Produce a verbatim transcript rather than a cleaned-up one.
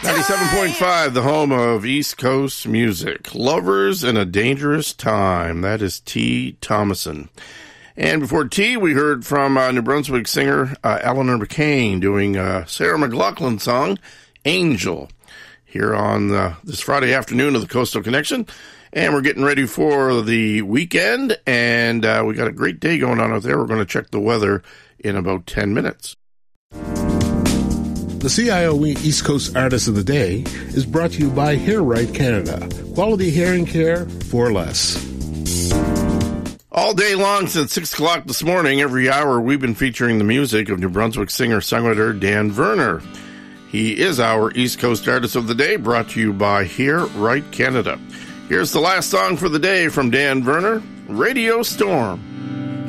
ninety-seven point five, the home of East Coast music. Lovers in a Dangerous Time. That is T. Thomason. And before T, we heard from uh, New Brunswick singer uh, Eleanor McCain doing uh, Sarah McLachlan song, Angel, here on uh, this Friday afternoon of the Coastal Connection. And we're getting ready for the weekend, and uh, we got a great day going on out there. We're going to check the weather in about ten minutes. The C I O E East Coast Artist of the Day is brought to you by Hair Right Canada. Quality hearing care for less. All day long since six o'clock this morning, every hour, we've been featuring the music of New Brunswick singer-songwriter Dan Verner. He is our East Coast Artist of the Day, brought to you by Hair Right Canada. Here's the last song for the day from Dan Verner, Radio Storm.